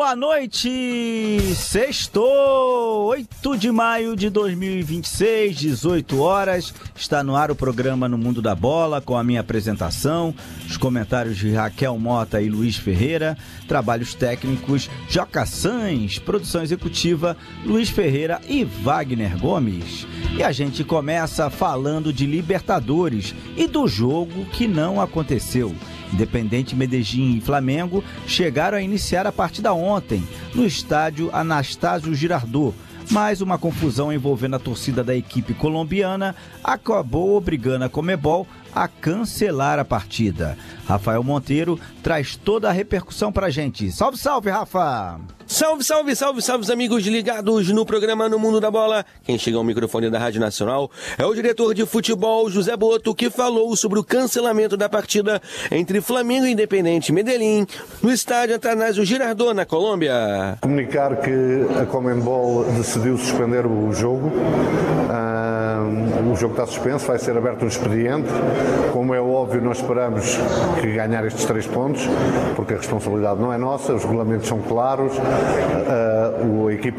boa noite! Sextou! 8 de maio de 2026, 18 horas. Está no ar o programa No Mundo da Bola, com a minha apresentação, os comentários de Raquel Mota e Luiz Ferreira, trabalhos técnicos Joca Sans, produção executiva Luiz Ferreira e Wagner Gomes. E a gente começa falando de Libertadores e do jogo que não aconteceu. Independente Medellín e Flamengo chegaram a iniciar a partida ontem no estádio Anastácio Girardot, mas uma confusão envolvendo a torcida da equipe colombiana acabou obrigando a Conmebol a cancelar a partida. Rafael Monteiro traz toda a repercussão pra gente. Salve, salve, Rafa! Salve, salve, salve, salve, amigos ligados no programa No Mundo da Bola. Quem chega ao microfone da Rádio Nacional é o diretor de futebol, José Boto, que falou sobre o cancelamento da partida entre Flamengo e Independente Medellín no estádio Atanásio Girardot, na Colômbia. Comunicar que a Conmebol decidiu suspender o jogo. O jogo está suspenso, vai ser aberto um expediente. Como é óbvio, nós esperamos que ganhar estes 3 pontos, porque a responsabilidade não é nossa, os regulamentos são claros, a equipa